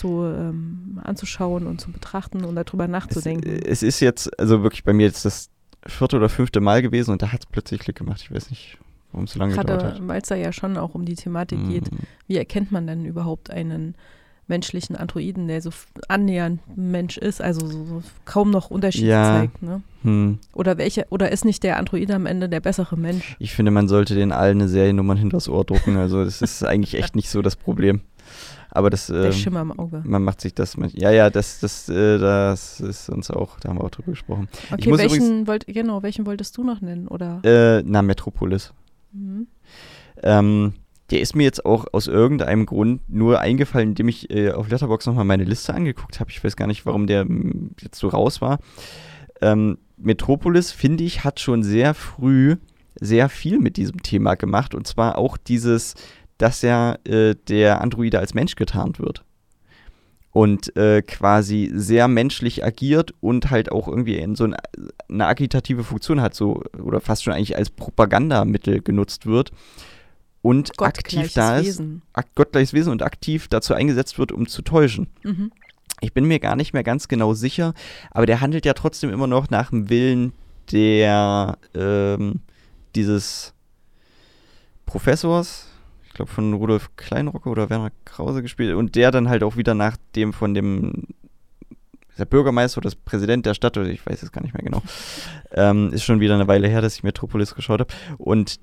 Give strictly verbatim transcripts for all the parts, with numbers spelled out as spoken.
so ähm, anzuschauen und zu betrachten und darüber nachzudenken. Es, es ist jetzt, also wirklich bei mir jetzt das vierte oder fünfte Mal gewesen und da hat es plötzlich Klick gemacht. Ich weiß nicht, warum es so lange gedauert hat. Gerade weil es da ja schon auch um die Thematik Mhm. geht, wie erkennt man denn überhaupt einen menschlichen Androiden, der so f- annähernd ein Mensch ist, also so, so kaum noch Unterschiede Ja. zeigt, ne? Hm. Oder welche, oder ist nicht der Android am Ende der bessere Mensch? Ich finde, man sollte den allen eine Seriennummer hinters Ohr drucken. Also das ist eigentlich echt nicht so das Problem. Aber das, Der ähm, Schimmer im Auge. man macht sich das mit. Ja, ja, das, das, äh, das ist uns auch, da haben wir auch drüber gesprochen. Okay, muss welchen, wollt, genau, welchen wolltest du noch nennen? Oder? Äh, na, Metropolis. Mhm. Ähm, der ist mir jetzt auch aus irgendeinem Grund nur eingefallen, indem ich äh, auf Letterboxd nochmal meine Liste angeguckt habe. Ich weiß gar nicht, warum der m, jetzt so raus war. Ähm, Metropolis, finde ich, hat schon sehr früh sehr viel mit diesem Thema gemacht. Und zwar auch dieses, dass ja äh, der Androide als Mensch getarnt wird. Und äh, quasi sehr menschlich agiert und halt auch irgendwie in so eine, eine agitative Funktion hat, so oder fast schon eigentlich als Propagandamittel genutzt wird. Und aktiv Gottgleiches da ist, Wesen. ak- gottgleiches Wesen und aktiv dazu eingesetzt wird, um zu täuschen. Mhm. Ich bin mir gar nicht mehr ganz genau sicher, aber der handelt ja trotzdem immer noch nach dem Willen der, ähm, dieses Professors, ich glaube von Rudolf Kleinrocke oder Werner Krause gespielt, und der dann halt auch wieder nach dem von dem der Bürgermeister oder das Präsident der Stadt, oder ich weiß es gar nicht mehr genau, ähm, ist schon wieder eine Weile her, dass ich Metropolis geschaut habe. Und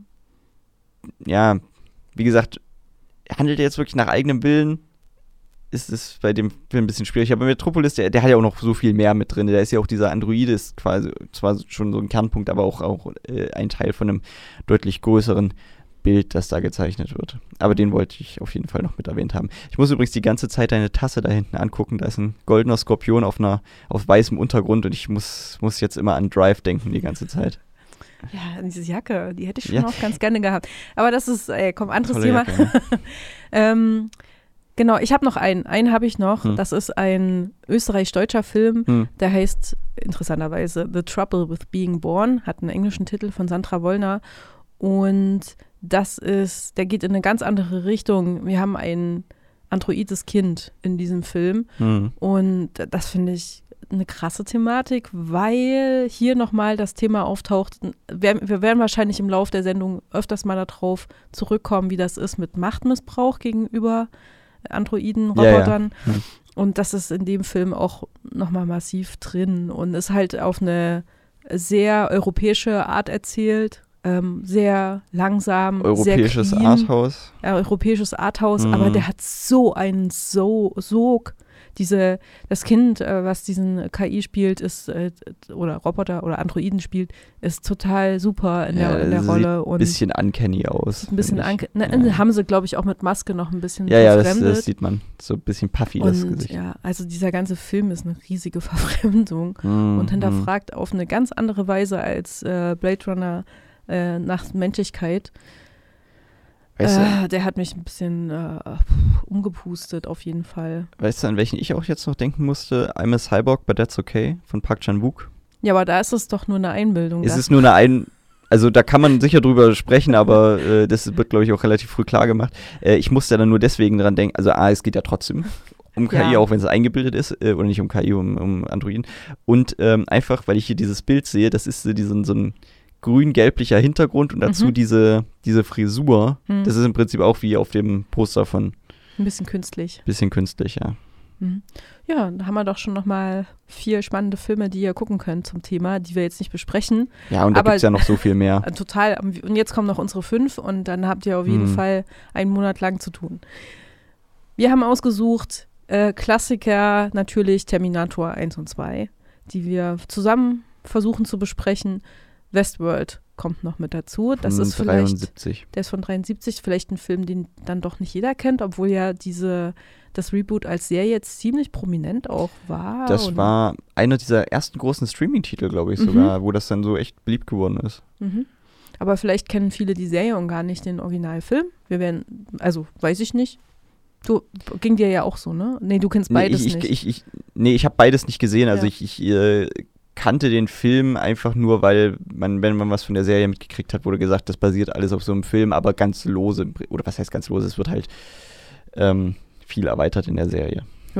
ja, wie gesagt, handelt er jetzt wirklich nach eigenem Willen, ist es bei dem Film ein bisschen schwierig. Aber Metropolis, der, der hat ja auch noch so viel mehr mit drin. Der ist ja auch dieser Androide, ist quasi zwar schon so ein Kernpunkt, aber auch, auch äh, ein Teil von einem deutlich größeren Bild, das da gezeichnet wird. Aber den wollte ich auf jeden Fall noch mit erwähnt haben. Ich muss übrigens die ganze Zeit deine Tasse da hinten angucken. Da ist ein goldener Skorpion auf einer auf weißem Untergrund und ich muss, muss jetzt immer an Drive denken die ganze Zeit. Ja, diese Jacke, die hätte ich schon Ja. auch ganz gerne gehabt. Aber das ist, ey, komm, anderes Tolle Thema. Jacke, ja. ähm, genau, ich habe noch einen. Einen habe ich noch. Hm. Das ist ein österreich-deutscher Film, Hm. der heißt interessanterweise The Trouble with Being Born, hat einen englischen Titel von Sandra Wollner. Und das ist, der geht in eine ganz andere Richtung. Wir haben ein androides Kind in diesem Film. Hm. Und das finde ich eine krasse Thematik, weil hier nochmal das Thema auftaucht. Wir, wir werden wahrscheinlich im Laufe der Sendung öfters mal darauf zurückkommen, wie das ist mit Machtmissbrauch gegenüber Androiden, Ja, ja. Robotern. Hm. Und das ist in dem Film auch nochmal massiv drin und ist halt auf eine sehr europäische Art erzählt. Ähm, sehr langsam, Europäisches sehr clean. Arthouse. Ja, europäisches Arthouse, Mhm. aber der hat so einen so Sog. Diese, das Kind, äh, was diesen K I spielt, ist, äh, oder Roboter oder Androiden spielt, ist total super in der, in der sieht Rolle. Und ein bisschen uncanny aus. ein bisschen finde ich. anke- ne, Ja. haben sie, glaube ich, auch mit Maske noch ein bisschen Ja, ja, das, verfremdet. das sieht man. So ein bisschen puffy, das Und Gesicht. ja, also dieser ganze Film ist eine riesige Verfremdung Mhm. und hinterfragt auf eine ganz andere Weise als äh, Blade Runner äh, nach Menschlichkeit. Weißt, du, Äh, der hat mich ein bisschen äh, umgepustet, auf jeden Fall. weißt du, an welchen ich auch jetzt noch denken musste? I'm a Cyborg, but that's okay, von Park Chan-wook. Ja, aber da ist es doch nur eine Einbildung. Es da- ist nur eine ein... Also da kann man sicher drüber sprechen, aber äh, das wird, glaube ich, auch relativ früh klar gemacht. Äh, ich musste dann nur deswegen dran denken, also A, es geht ja trotzdem um K I, Ja. auch wenn es eingebildet ist, äh, oder nicht um K I, um, um Androiden. Und ähm, einfach, weil ich hier dieses Bild sehe, das ist so, diesen, so ein grün-gelblicher Hintergrund und dazu Mhm. diese, diese Frisur. Hm, Das ist im Prinzip auch wie auf dem Poster von ein bisschen künstlich. bisschen künstlich, ja. Mhm. Ja, da haben wir doch schon nochmal vier spannende Filme, die ihr gucken könnt zum Thema, die wir jetzt nicht besprechen. Ja, und da Aber- gibt es ja noch so viel mehr. Äh, Total. Und jetzt kommen noch unsere fünf und dann habt ihr auf jeden Hm. Fall einen Monat lang zu tun. Wir haben ausgesucht äh, Klassiker, natürlich Terminator eins und zwei, die wir zusammen versuchen zu besprechen. Westworld kommt noch mit dazu. Das Von ist vielleicht, dreiundsiebzig. der ist von dreiundsiebzig, vielleicht ein Film, den dann doch nicht jeder kennt, obwohl ja diese, das Reboot als Serie jetzt ziemlich prominent auch war. Das und, war einer dieser ersten großen Streaming-Titel, glaube ich Mhm. sogar, wo das dann so echt beliebt geworden ist. Mhm. Aber vielleicht kennen viele die Serie und gar nicht den Originalfilm. Wir werden, also weiß ich nicht. Du, ging dir ja auch so, ne? Nee, du kennst beides nee, ich, nicht. ich, ich, ich, nee, ich habe beides nicht gesehen. Also Ja. ich, ich äh, kannte den Film einfach nur, weil man, wenn man was von der Serie mitgekriegt hat, wurde gesagt, das basiert alles auf so einem Film, aber ganz lose. Oder was heißt ganz lose? Es wird halt ähm, viel erweitert in der Serie.